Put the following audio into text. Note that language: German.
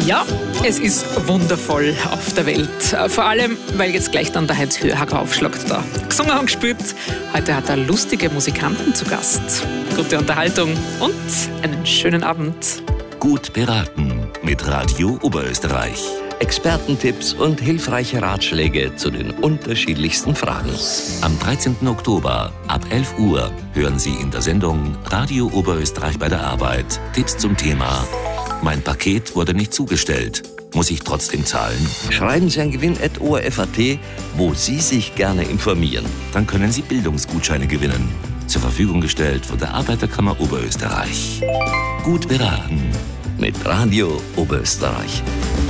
Ja, es ist wundervoll auf der Welt. Vor allem, weil jetzt gleich dann der Heinz Höhager aufschlagt da. Gesungen und gespielt. Heute hat er lustige Musikanten zu Gast. Gute Unterhaltung und einen schönen Abend. Gut beraten mit Radio Oberösterreich. Expertentipps und hilfreiche Ratschläge zu den unterschiedlichsten Fragen. Am 13. Oktober ab 11 Uhr hören Sie in der Sendung Radio Oberösterreich bei der Arbeit Tipps zum Thema Mein Paket wurde nicht zugestellt. Muss ich trotzdem zahlen? Schreiben Sie an gewinn@orf.at, wo Sie sich gerne informieren. Dann können Sie Bildungsgutscheine gewinnen. Zur Verfügung gestellt von der Arbeiterkammer Oberösterreich. Gut beraten Mit Radio Oberösterreich.